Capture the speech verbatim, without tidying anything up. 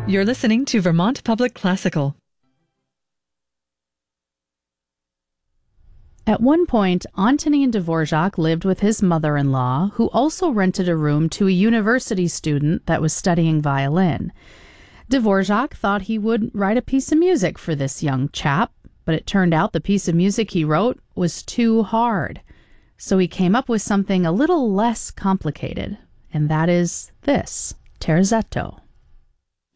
You're listening to Vermont Public Classical. At one point, Antonin Dvorak lived with his mother-in-law, who also rented a room to a university student that was studying violin. Dvorak thought he would write a piece of music for this young chap, but it turned out the piece of music he wrote was too hard. So he came up with something a little less complicated, and that is this, Terzetto.